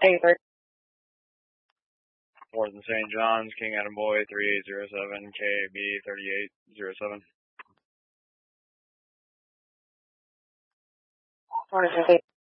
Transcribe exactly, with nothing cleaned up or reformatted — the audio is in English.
Hayward. Fourth and Saint John's, King Adam Boy, three eight zero seven, K B thirty-eight zero seven. Morning,